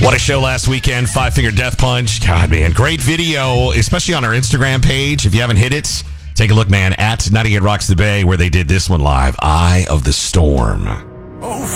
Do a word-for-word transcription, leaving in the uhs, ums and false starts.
What a show last weekend. Five Finger Death Punch. God, man. Great video, especially on our Instagram page. If you haven't hit it, take a look, man, at ninety-eight Rocks the Bay, where they did this one live. Eye of the Storm.